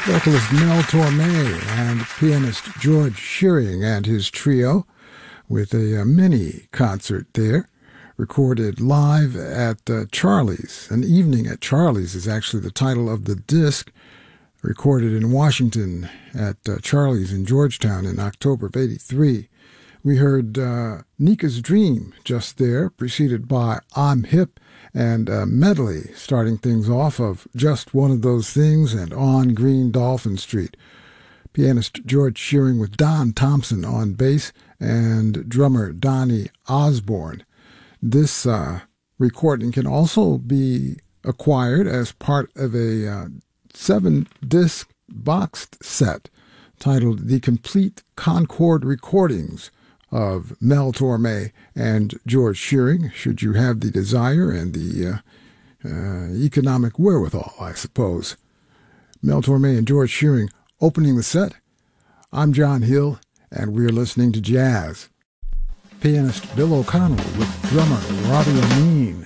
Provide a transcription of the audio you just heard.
Vocalist Mel Torme and pianist George Shearing and his trio with a mini concert there, recorded live at Charlie's. An Evening at Charlie's is actually the title of the disc, recorded in Washington at Charlie's in Georgetown in October of '83. We heard Nika's Dream just there, preceded by I'm Hip and medley, starting things off of Just One of Those Things and On Green Dolphin Street. Pianist George Shearing with Don Thompson on bass and drummer Donnie Osborne. This recording can also be acquired as part of a 7-disc boxed set titled The Complete Concord Recordings of Mel Torme and George Shearing, should you have the desire and the economic wherewithal, I suppose. Mel Torme and George Shearing opening the set. I'm John Hill, and we're listening to jazz. Pianist Bill O'Connell with drummer Robbie Amine.